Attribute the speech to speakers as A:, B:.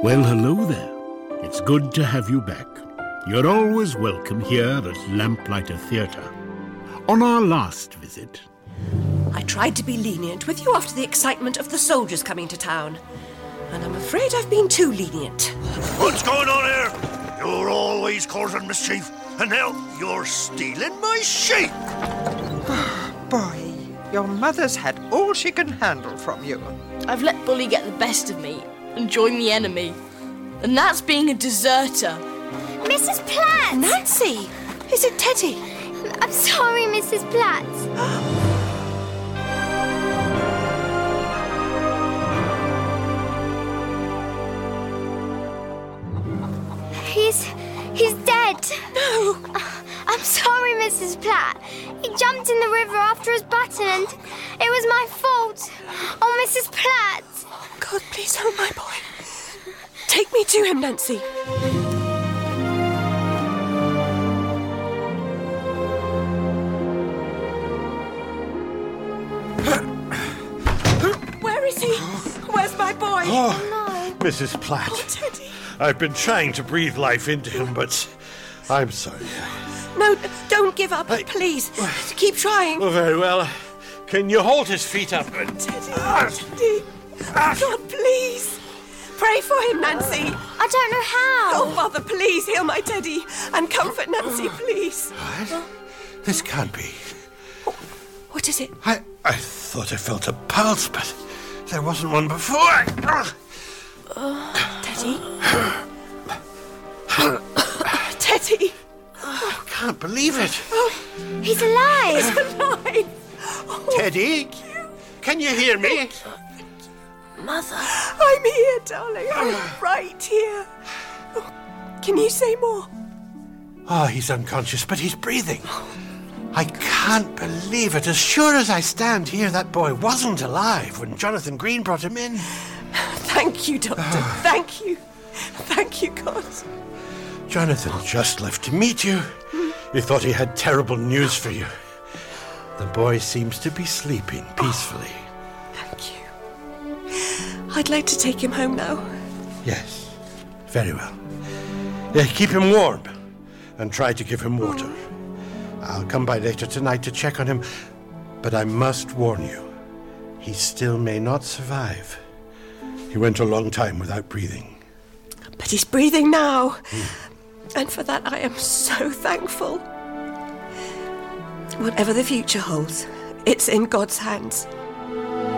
A: Well, hello there. It's good to have you back. You're always welcome here at Lamplighter Theatre. On our last visit...
B: I tried to be lenient with you after the excitement of the soldiers coming to town. And I'm afraid I've been too lenient.
C: What's going on here? You're always causing mischief, and now you're stealing my sheep.
D: Boy, your mother's had all she can handle from you.
E: I've let Bully get the best of me and join the enemy. And that's being a deserter.
F: Mrs. Platt!
B: Nancy! Is it Teddy?
F: I'm sorry, Mrs. Platt. He's dead.
B: No!
F: I'm sorry, Mrs. Platt. He jumped in the river after his button and it was my fault. Oh, Mrs. Platt.
B: God, please help my boy. Take me to him, Nancy. Where is he? Where's my boy?
C: Oh, no. Mrs. Platt.
B: Oh, Teddy.
C: I've been trying to breathe life into him, but I'm sorry.
B: No, don't give up, please. Keep trying.
C: Oh, very well. Can you hold his feet up?
B: Teddy. God, please. Pray for him, Nancy.
F: I don't know how.
B: Oh, Father, please heal my Teddy and comfort Nancy, please.
C: What? This can't be.
B: What is it?
C: I thought I felt a pulse, but there wasn't one before.
B: Teddy? Teddy?
C: I can't believe it.
F: He's alive.
B: He's alive. Oh,
C: Teddy? Can you hear me?
B: Mother. I'm here, darling. I'm right here. Oh, can you say more?
C: Oh, he's unconscious, but he's breathing. I can't believe it. As sure as I stand here, that boy wasn't alive when Jonathan Green brought him in.
B: Thank you, Doctor. Thank you. Thank you, God.
C: Jonathan just left to meet you. He thought he had terrible news for you. The boy seems to be sleeping peacefully.
B: Thank you. I'd like to take him home now.
C: Yes, very well. Keep him warm and try to give him water. I'll come by later tonight to check on him, but I must warn you, he still may not survive. He went a long time without breathing.
B: But he's breathing now. And for that I am so thankful. Whatever the future holds, it's in God's hands.